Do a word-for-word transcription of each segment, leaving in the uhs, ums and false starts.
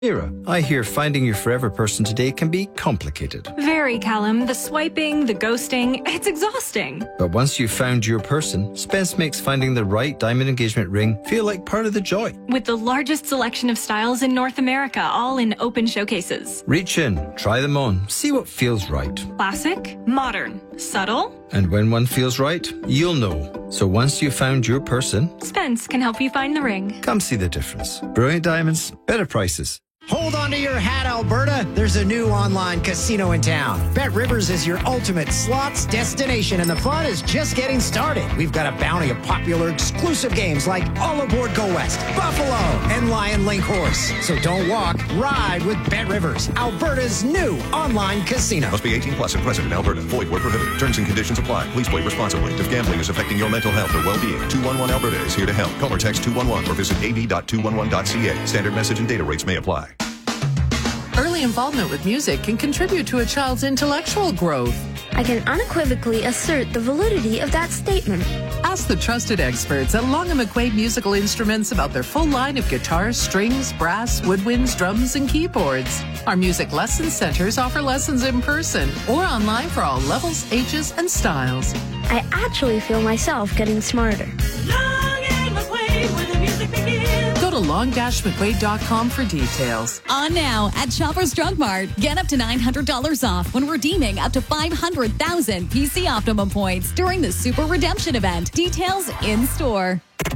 Mira, I hear finding your forever person today can be complicated. Very, Callum. The swiping, the ghosting, it's exhausting. But once you've found your person, Spence makes finding the right diamond engagement ring feel like part of the joy. With the largest selection of styles in North America, all in open showcases. Reach in, try them on, see what feels right. Classic, modern, subtle. And when one feels right, you'll know. So once you've found your person, Spence can help you find the ring. Come see the difference. Brilliant diamonds, better prices. Hold on to your hat, Alberta. There's a new online casino in town. Bet Rivers is your ultimate slots destination, and the fun is just getting started. We've got a bounty of popular exclusive games like All Aboard Go West, Buffalo, and Lion Link Horse. So don't walk, ride with Bet Rivers, Alberta's new online casino. Must be eighteen plus and present in Alberta. Void where prohibited. Terms and conditions apply. Please play responsibly. If gambling is affecting your mental health or well-being, two one one Alberta is here to help. Call or text two one one or visit a v dot two one one dot c a. Standard message and data rates may apply. Early involvement with music can contribute to a child's intellectual growth. I can unequivocally assert the validity of that statement. Ask the trusted experts at Long and McQuaid Musical Instruments about their full line of guitars, strings, brass, woodwinds, drums, and keyboards. Our music lesson centers offer lessons in person or online for all levels, ages, and styles. I actually feel myself getting smarter. Long and McQuaid, where the music begins. Go to long dash mcquaid dot com for details. On now at Shoppers Drug Mart. Get up to nine hundred dollars off when redeeming up to five hundred thousand P C Optimum points during the Super Redemption event. Details in store.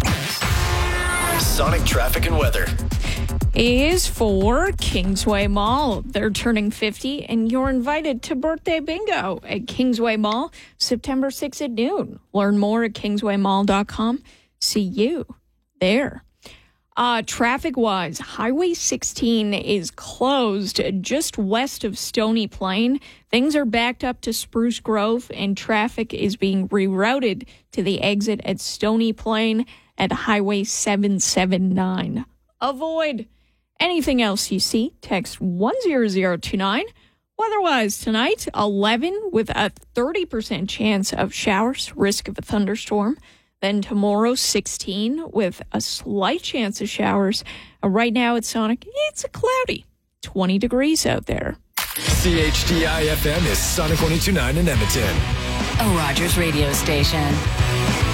Sonic traffic and weather is for Kingsway Mall. They're turning fifty, and you're invited to birthday bingo at Kingsway Mall September sixth at noon. Learn more at kingsway mall dot com. See you there. Uh, traffic-wise, Highway sixteen is closed just west of Stony Plain. Things are backed up to Spruce Grove, and traffic is being rerouted to the exit at Stony Plain at Highway seven seventy-nine. Avoid anything else you see. Text one zero zero two nine. Weather-wise tonight, eleven with a thirty percent chance of showers, risk of a thunderstorm. Then tomorrow, sixteen with a slight chance of showers. Uh, right now at Sonic, it's a cloudy twenty degrees out there. C H D I F M is Sonic one oh two point nine in Edmonton. A Rogers radio station.